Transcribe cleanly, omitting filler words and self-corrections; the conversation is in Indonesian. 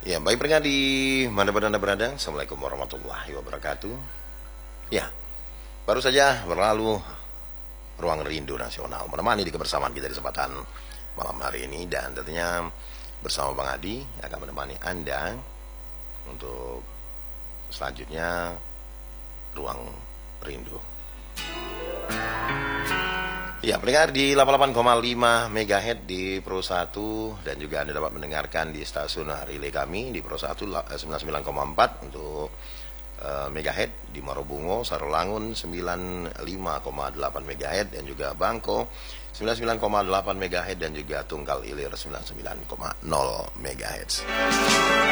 Ya, baik pendengar di mana-mana Anda berada, Assalamualaikum warahmatullahi wabarakatuh. Ya, baru saja berlalu Ruang Rindu Nasional menemani di kebersamaan kita di kesempatan malam hari ini, dan tentunya bersama Bang Adi akan menemani Anda untuk selanjutnya Ruang Rindu. Ya, pendengar di 88,5 MHz di Pro 1, dan juga Anda dapat mendengarkan di stasiun relay kami di Pro 1 99,4 untuk MHz di Marobungo, Sarolangun 95,8 MHz, dan juga Bangko 99,8 MHz, dan juga Tunggal Ilir 99,0 MHz.